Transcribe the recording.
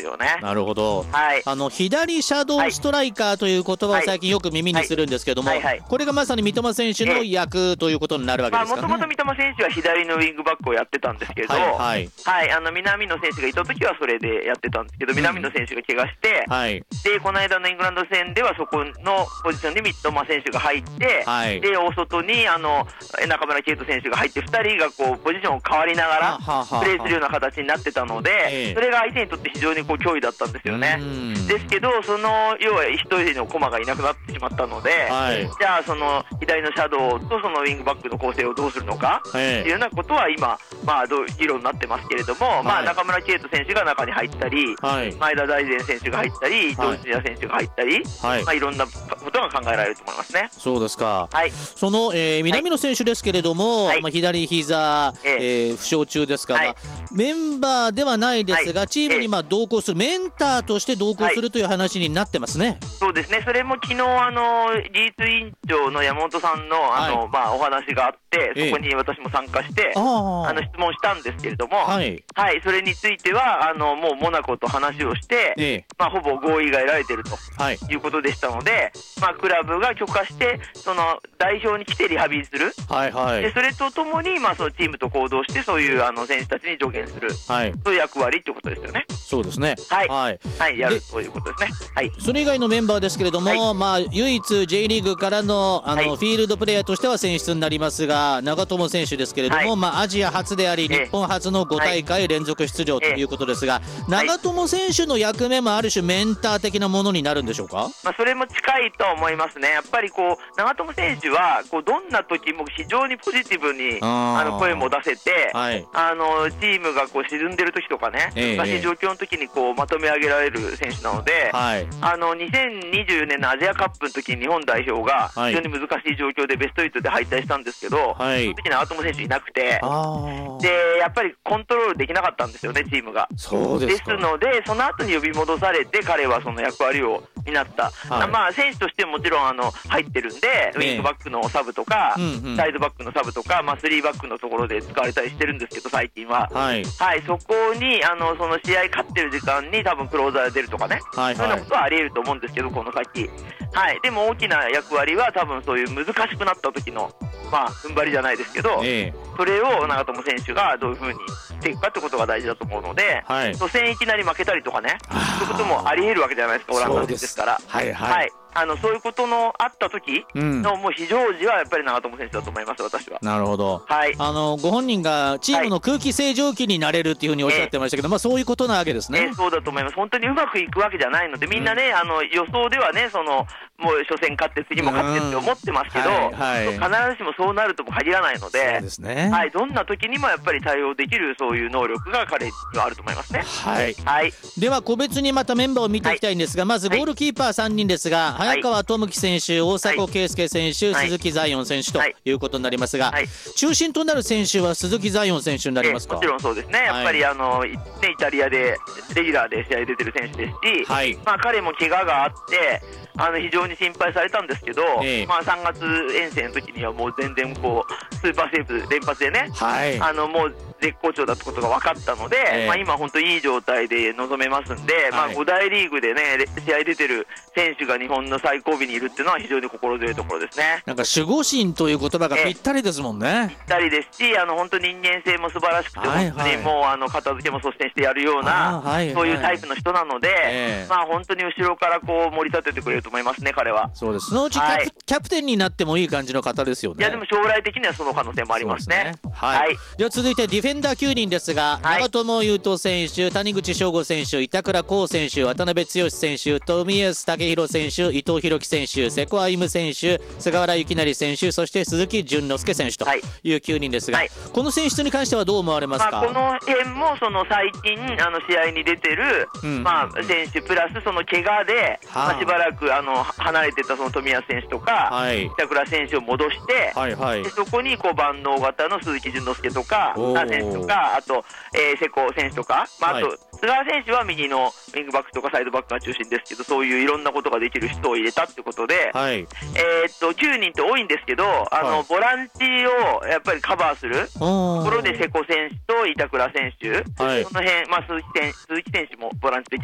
よね。 なるほど。 はい、 左シャドウストライカーという言葉を最近よく耳にするんですけども、これがまさに三笘選手の役ということになるわけですかね。 もともと三笘選手は左のウィングバックをやってたんですけど、南野選手がいた時はそれでやってたんですけど、南野選手が怪我して、でこの間のイングランド戦ではそこのポジションで三笘選手が入って、で大外に中村敬斗選手が入って、2人がこうポジションを変わりながらプレーするような形になってたので、それが相手にとって非常にこう脅威だったんですよね。ですけど、その要は1人の駒がいなくなってしまったので、じゃあその左のシャドウとそのウィングバックの構成をどうするのかっていうようなことは今、議論になってますけれども、中村敬斗選手が中に入ったり、前田大然選手が入ったり、伊東純也選手が入ったり、いろんなことが考えられると思いますね。 そうですか。その、南野選手ですけれども、左膝、負傷中ですが、メンバーではないですが、チームに同行する、メンターとして同行するという話になってますね。 そうですね。それも昨日技術委員長の山本さんのお話があって、そこに私も参加して質問したんですけれども、それについてはもうモナコと話をして、ほぼ合意が得られているということでしたので、クラブが許可してその代表に来てリハビリする、でそれとともにそのチームと行動してそういう選手たちに助言する、そういう役割ということですよね。 そうですね。 やるということですね。 それ以外のメンバーですけれども、唯一 J リーグからのフィールドプレーヤーとしては選出になりますが、長友選手ですけれども、アジア初であり日本初の5大会連続出場ということですが、長友選手の役目もある種メンター的なものになるんでしょうか。 それも近いと思いますね。やっぱり長友選手はどんな時も非常にポジティブに声も出せて、チームが沈んでる時とかね、難しい状況の時にまとめ上げられる選手なので、2020年のアジアカップの時に日本代表が非常に難しい状況でベスト8で敗退したんですけど、その時長友選手いなくて、でやっぱりコントロールできなかったんですよね、チームが。ですので、その後に呼び戻されて彼はその役割を担った、選手としてももちろん入ってるんで、ウィングバックのサブとか、サイドバックのサブとか、3バックのところで使われたりしてるんですけど、最近は、そこにその試合勝ってる時間に多分クローザーが出るとかね、そういうようなことはあり得ると思うんですけど、この先。でも大きな役割は多分そういう難しくなった時の踏ん張りじゃないですけど、それを長友選手がどういう風にしていくかってことが大事だと思うので、初戦いきなり負けたりとかね、そういうこともあり得るわけじゃないですか、オランダ戦ですから。そういうことのあった時のもう非常時はやっぱり長友選手だと思います、私は。 なるほど。ご本人がチームの空気清浄機になれるっていうふうにおっしゃってましたけど、そういうことなわけですね。 そうだと思います。本当にうまくいくわけじゃないので、みんなね、予想ではね、もう初戦勝って次も勝ってって思ってますけど、必ずしもそうなるとも限らないので、どんな時にもやっぱり対応できるそういう能力が彼にはあると思いますね。 では個別にまたメンバーを見ていきたいんですが、まずゴールキーパー3人ですが、早川智樹選手、大迫敬介選手、鈴木ザイオン選手ということになりますが、中心となる選手は鈴木ザイオン選手になりますか。 もちろんそうですね。やっぱりイタリアでレギュラーで試合出てる選手ですし、彼も怪我があって非常に心配されたんですけど、3月遠征の時にはもう全然スーパーセーブ連発でね、もう絶好調だってことが分かったので、今本当にいい状態で臨めますんで、5大リーグでね試合出てる選手が日本の最後尾にいるっていうのは非常に心強いところですね。 なんか守護神という言葉がぴったりですもんね。 ぴったりですし、本当に人間性も素晴らしくて、本当にもう片付けも率先してやるような、そういうタイプの人なので、本当に後ろから盛り立ててくれると思いますね、彼は。 そうです。そのうちキャプテンになってもいい感じの方ですよね。 いやでも将来的にはその可能性もありますね。 では続いてディフェンダー9人ですが、長友佑都選手、谷口彰悟選手、板倉滉選手、渡辺剛選手、冨安健洋選手、伊藤洋輝選手、瀬古歩夢選手、菅原由成選手、そして鈴木淳之介選手という9人ですが、この選出に関してはどう思われますか。 この辺も最近試合に出てる、選手プラスその怪我で、しばらく離れてたその冨安選手とか、板倉選手を戻して、でそこに万能型の鈴木淳之介とか選手とか、あと瀬古選手とか、あと菅原選手は右のウィングバックとかサイドバックが中心ですけど、そういういろんなことができる人を入れたってことで、9人って多いんですけど、ボランチをやっぱりカバーするところで瀬古選手と板倉選手、その辺、鈴木選手もボランチでき